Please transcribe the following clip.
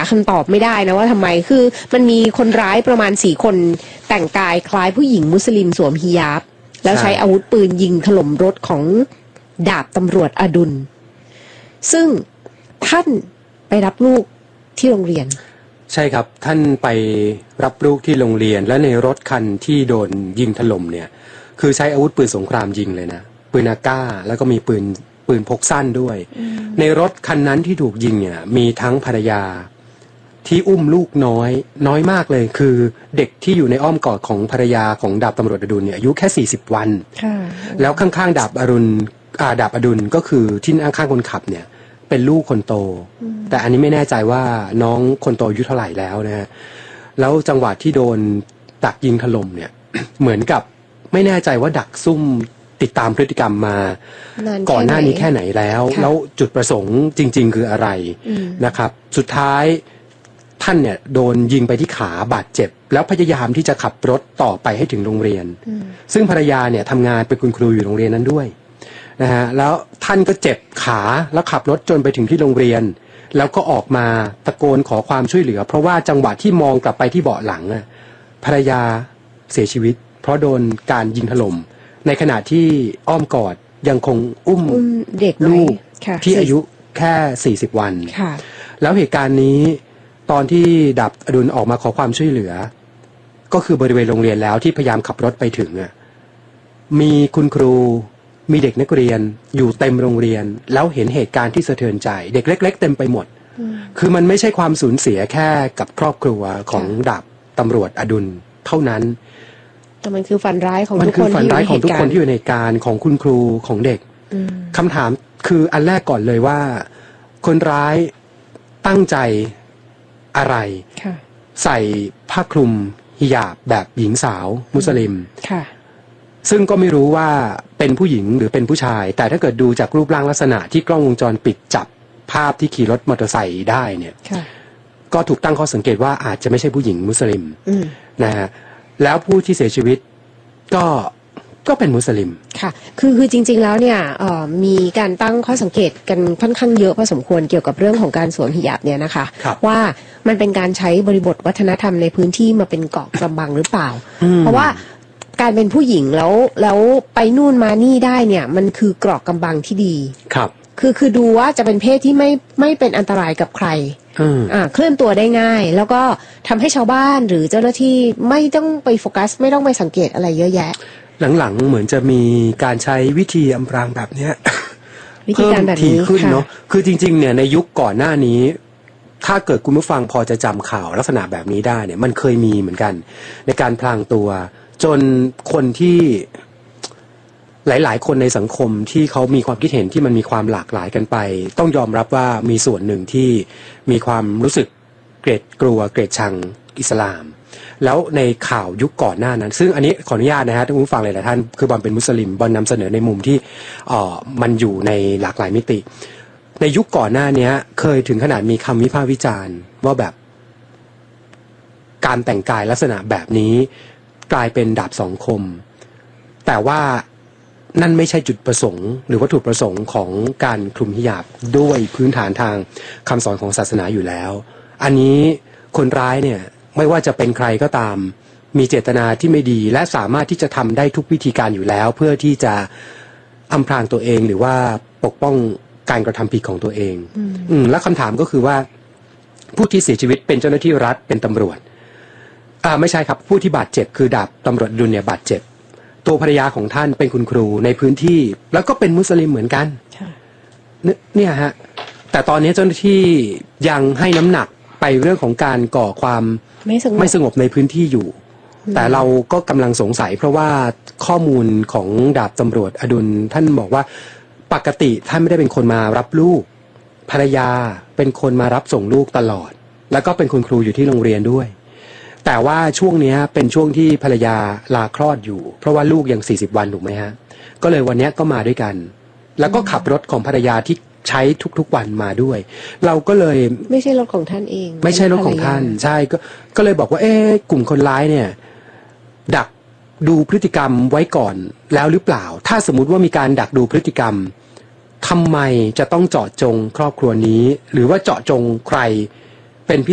คำตอบไม่ได้นะว่าทำไมคือมันมีคนร้ายประมาณ4 คนแต่งกายคล้ายผู้หญิงมุสลิมสวมฮิญาบแล้วใช้อาวุธปืนยิงถล่มรถของดาบตำรวจอดุลซึ่งท่านไปรับลูกที่โรงเรียนใช่ครับท่านไปรับลูกที่โรงเรียนและในรถคันที่โดนยิงถล่มเนี่ยคือใช้อาวุธปืนสงครามยิงเลยนะปืนอากาศแล้วก็มีปืนพกสั้นด้วยในรถคันนั้นที่ถูกยิงเนี่ยมีทั้งภรรยาที่อุ้มลูกน้อยมากเลยคือเด็กที่อยู่ในอ้อมกอดของภรรยาของดาบตำรวจอดุลเนี่ยอายุแค่40 วันแล้วข้างๆดาบอดุลก็คือที่ข้างๆคนขับเนี่ยเป็นลูกคนโตแต่อันนี้ไม่แน่ใจว่าน้องคนโตอายุเท่าไหร่แล้วนะฮะแล้วจังหวะที่โดนดักยิงถล่มเนี่ย เหมือนกับไม่แน่ใจว่าดักซุ่มติดตามพฤติกรรมมาก่อนหน้านี้แค่ไหนแล้วจุดประสงค์จริงๆคืออะไรนะครับสุดท้ายท่านเนี่ยโดนยิงไปที่ขาบาดเจ็บแล้วพยายามที่จะขับรถต่อไปให้ถึงโรงเรียนซึ่งภรรยาเนี่ยทำงานเป็นคุณครูอยู่โรงเรียนนั้นด้วยนะฮะแล้วท่านก็เจ็บขาแล้วขับรถจนไปถึงที่โรงเรียนแล้วก็ออกมาตะโกนขอความช่วยเหลือเพราะว่าจังหวะที่มองกลับไปที่เบาะหลังภรรยาเสียชีวิตเพราะโดนการยิงถล่มในขณะที่อ้อมกอดยังคงอุ้มเด็กลูกที่อายุแค่40 วันแล้วเหตุการณ์นี้ตอนที่ดาบอดุลออกมาขอความช่วยเหลือก็คือบริเวณโรงเรียนแล้วที่พยายามขับรถไปถึงมีคุณครูมีเด็กนักเรียนอยู่เต็มโรงเรียนแล้วเห็นเหตุการณ์ที่สะเทือนใจเด็กเล็กๆเต็มไปหมดคือมันไม่ใช่ความสูญเสียแค่กับครอบครัวของดาบตำรวจอดุลเท่านั้นแต่มันคือฝันร้ายของทุกคนที่อยู่ในการของคุณครูของเด็กคำถามคืออันแรกก่อนเลยว่าคนร้ายตั้งใจอะไรใส่ผ้าคลุมฮิญาบแบบหญิงสาวมุสลิมซึ่งก็ไม่รู้ว่าเป็นผู้หญิงหรือเป็นผู้ชายแต่ถ้าเกิดดูจากรูปร่างลักษณะที่กล้องวงจรปิดจับภาพที่ขี่รถมอเตอร์ไซค์ได้เนี่ยก็ถูกตั้งข้อสังเกตว่าอาจจะไม่ใช่ผู้หญิงมุสลิมนะฮะแล้วผู้ที่เสียชีวิตก็เป็นมุสลิมค่ะคือจริงๆแล้วเนี่ยมีการตั้งข้อสังเกตกันค่อนข้างเยอะพอสมควรเกี่ยวกับเรื่องของการสวมฮิญาบเนี่ยนะคะว่ามันเป็นการใช้บริบทวัฒนธรรมในพื้นที่มาเป็นเกราะกำบังหรือเปล่าเพราะว่าการเป็นผู้หญิงแล้วไปนู่นมานี่ได้เนี่ยมันคือเกราะกำบังที่ดีครับคือดูว่าจะเป็นเพศที่ไม่เป็นอันตรายกับใครเคลื่อนตัวได้ง่ายแล้วก็ทำให้ชาวบ้านหรือเจ้าหน้าที่ไม่ต้องไปโฟกัสไม่ต้องไปสังเกตอะไรเยอะแยะหลังๆเหมือนจะมีการใช้วิธีอำพรางแบบเนี้ยวิธีการแบบนี้ขึ้นเนาะคือจริงๆเนี่ยในยุคก่อนหน้านี้ถ้าเกิดคุณผู้ฟังพอจะจำข่าวลักษณะแบบนี้ได้เนี่ยมันเคยมีเหมือนกันในการพลางตัวจนคนที่หลายๆคนในสังคมที่เขามีความคิดเห็นที่มันมีความหลากหลายกันไปต้องยอมรับว่ามีส่วนหนึ่งที่มีความรู้สึกเกลียดกลัวเกลียดชังอิสลามแล้วในข่าวยุคก่อนหน้านั้นซึ่งอันนี้ขออนุญาตนะฮะท่านผู้ฟังหลายๆท่านคือบอลเป็นมุสลิมบอลนำเสนอในมุมที่มันอยู่ในหลากหลายมิติในยุคก่อนหน้านี้เคยถึงขนาดมีคำวิพากษ์วิจารณ์ว่าแบบการแต่งกายลักษณะแบบนี้กลายเป็นดาบสองคมแต่ว่านั่นไม่ใช่จุดประสงค์หรือวัตถุประสงค์ของการคลุมฮิญาบด้วยพื้นฐานทางคำสอนของศาสนาอยู่แล้วอันนี้คนร้ายเนี่ยไม่ว่าจะเป็นใครก็ตามมีเจตนาที่ไม่ดีและสามารถที่จะทำได้ทุกวิธีการอยู่แล้วเพื่อที่จะอำพรางตัวเองหรือว่าปกป้องการกระทำผิดของตัวเองและคำถามก็คือว่าผู้ที่เสียชีวิตเป็นเจ้าหน้าที่รัฐเป็นตำรวจไม่ใช่ครับผู้ที่บาดเจ็บคือดาบตำรวจดุลเนี่ยบาดเจ็บตัวภรรยาของท่านเป็นคุณครูในพื้นที่แล้วก็เป็นมุสลิมเหมือนกันเนี่ยฮะแต่ตอนนี้เจ้าหน้าที่ยังให้น้ำหนักไปเรื่องของการก่อความไม่สงบในพื้นที่อยู่แต่เราก็กำลังสงสัยเพราะว่าข้อมูลของดาบตำรวจอดุลท่านบอกว่าปกติท่านไม่ได้เป็นคนมารับลูกภรรยาเป็นคนมารับส่งลูกตลอดแล้วก็เป็นคุณครูอยู่ที่โรงเรียนด้วยแต่ว่าช่วงนี้เป็นช่วงที่ภรรยาลาคลอดอยู่เพราะว่าลูกยัง40 วันถูกไหมฮะก็เลยวันนี้ก็มาด้วยกันแล้วก็ขับรถของภรรยาที่ใช้ทุกๆวันมาด้วยเราก็เลยไม่ใช่รถของท่านเองไม่ใช่รถของท่านใช่ก็เลยบอกว่ากลุ่มคนร้ายเนี่ยดักดูพฤติกรรมไว้ก่อนแล้วหรือเปล่าถ้าสมมุติว่ามีการดักดูพฤติกรรมทำไมจะต้องเจาะจงครอบครัวนี้หรือว่าเจาะจงใคร